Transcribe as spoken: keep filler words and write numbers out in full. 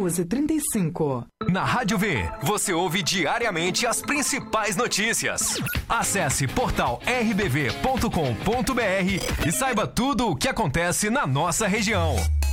doze trinta e cinco. Na Rádio V, você ouve diariamente as principais notícias. Acesse portal r b v ponto com ponto b r e saiba tudo o que acontece na nossa região.